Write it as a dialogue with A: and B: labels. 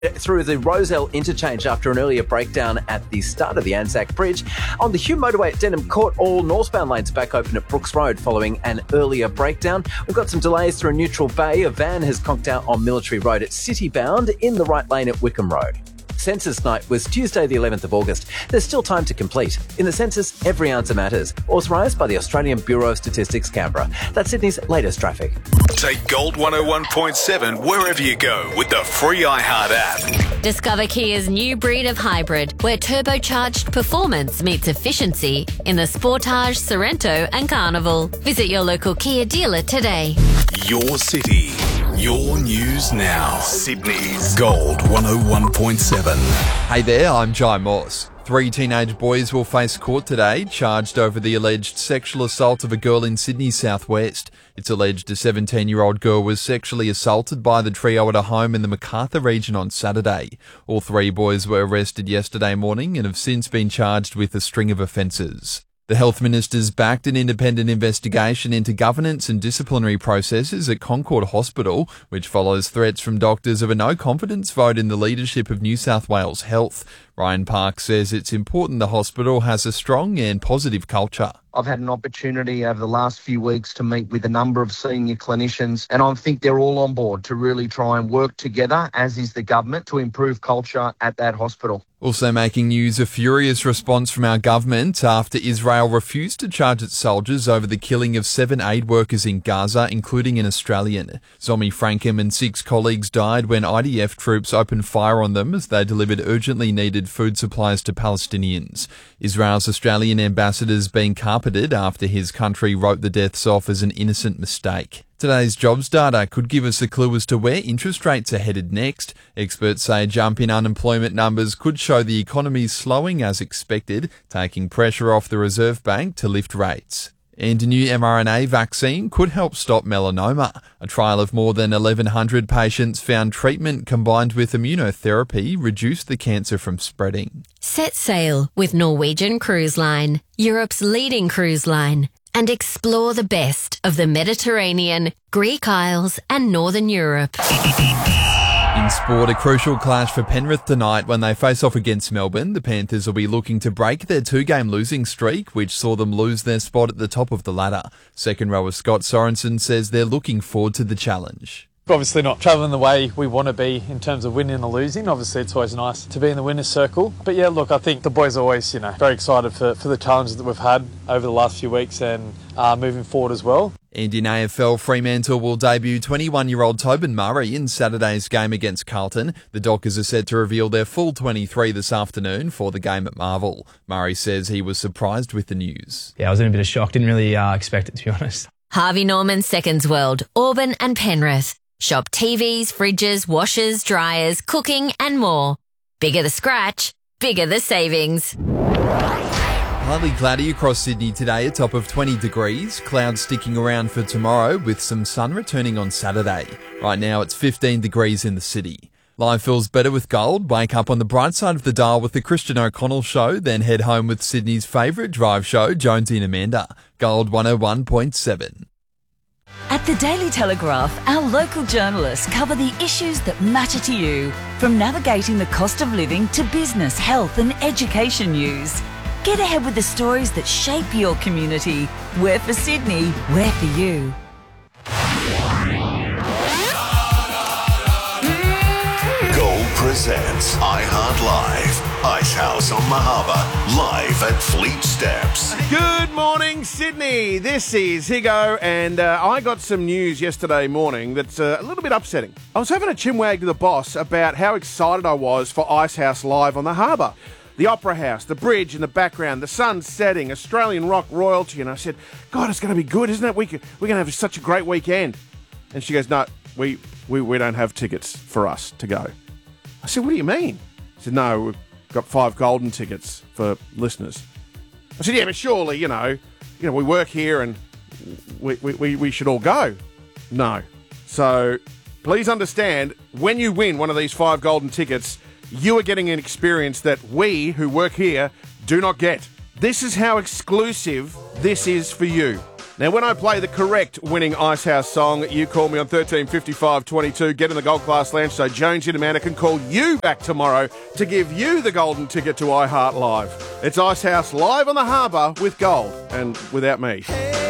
A: through the Rozelle interchange after an earlier breakdown at the start of the Anzac Bridge. On the Hume motorway at Denham Court, all northbound lanes back open at Brooks Road following an earlier breakdown. We've got some delays through Neutral Bay. A van has conked out on Military Road at City Bound in the right lane at Wickham Road. Census night was Tuesday the 11th of August. There's still time to complete. In the census, every answer matters. Authorised by the Australian Bureau of Statistics, Canberra. That's Sydney's latest traffic.
B: Take Gold 101.7 wherever you go with the free iHeart app.
C: Discover Kia's new breed of hybrid, where turbocharged performance meets efficiency in the Sportage, Sorento and Carnival. Visit your local Kia dealer today.
B: Your city, your news now. Sydney's Gold 101.7.
D: Hey there, I'm Jai Moss. 3 teenage boys will face court today, charged over the alleged sexual assault of a girl in Sydney's southwest. It's alleged a 17-year-old girl was sexually assaulted by the trio at a home in the Macarthur region on Saturday. All 3 boys were arrested yesterday morning and have since been charged with a string of offences. The Health Minister's backed an independent investigation into governance and disciplinary processes at Concord Hospital, which follows threats from doctors of a no-confidence vote in the leadership of New South Wales Health. Ryan Park says it's important the hospital has a strong and positive culture.
E: I've had an opportunity over the last few weeks to meet with a number of senior clinicians, and I think they're all on board to really try and work together, as is the government, to improve culture at that hospital.
D: Also making news, a furious response from our government after Israel refused to charge its soldiers over the killing of 7 aid workers in Gaza, including an Australian. Zomi Frankham and 6 colleagues died when IDF troops opened fire on them as they delivered urgently needed food supplies to Palestinians. Israel's Australian ambassador's been carpeted after his country wrote the deaths off as an innocent mistake. Today's jobs data could give us a clue as to where interest rates are headed next. Experts say a jump in unemployment numbers could show the economy slowing as expected, taking pressure off the Reserve Bank to lift rates. And a new mRNA vaccine could help stop melanoma. A trial of more than 1,100 patients found treatment combined with immunotherapy reduced the cancer from spreading.
C: Set sail with Norwegian Cruise Line, Europe's leading cruise line, and explore the best of the Mediterranean, Greek Isles and Northern Europe.
D: In sport, a crucial clash for Penrith tonight when they face off against Melbourne. The Panthers will be looking to break their 2-game losing streak, which saw them lose their spot at the top of the ladder. Second rower Scott Sorensen says they're looking forward to the challenge.
F: Obviously not travelling the way we want to be in terms of winning or losing. Obviously it's always nice to be in the winner's circle. But yeah, look, I think the boys are always, very excited for the challenges that we've had over the last few weeks and moving forward as well.
D: And in AFL, Fremantle will debut 21-year-old Tobin Murray in Saturday's game against Carlton. The Dockers are set to reveal their full 23 this afternoon for the game at Marvel. Murray says he was surprised with the news.
G: Yeah, I was in a bit of shock. Didn't really expect it, to be honest.
C: Harvey Norman Seconds World, Auburn and Penrith. Shop TVs, fridges, washers, dryers, cooking and more. Bigger the scratch, bigger the savings.
D: Partly cloudy across Sydney today, a top of 20 degrees. Clouds sticking around for tomorrow with some sun returning on Saturday. Right now it's 15 degrees in the city. Life feels better with gold. Wake up on the bright side of the dial with the Christian O'Connell Show, then head home with Sydney's favourite drive show, Jonesy and Amanda. Gold 101.7.
H: At the Daily Telegraph, our local journalists cover the issues that matter to you, from navigating the cost of living to business, health and education news. Get ahead with the stories that shape your community. We're for Sydney, we're for you.
B: Gold presents iHeart Live. Ice House on Mahaba, live at Fleet Steps.
I: Good morning, Sydney. This is Higo, and I got some news yesterday morning that's a little bit upsetting. I was having a chinwag to the boss about how excited I was for Ice House Live on the harbour. The Opera House, the bridge in the background, the sun setting, Australian rock royalty, and I said, God, it's going to be good, isn't it? We're going to have such a great weekend. And she goes, no, we don't have tickets for us to go. I said, what do you mean? She said, no, we've got 5 golden tickets for listeners. I said, yeah, but surely, we work here and we should all go. No. So please understand, when you win one of these 5 golden tickets, you are getting an experience that we who work here do not get. This is how exclusive this is for you. Now, when I play the correct winning Icehouse song, you call me on 1355 22. Get in the Gold Class Lounge so Jonesy and Amanda can call you back tomorrow to give you the golden ticket to iHeart Live. It's Icehouse live on the harbour with Gold and without me.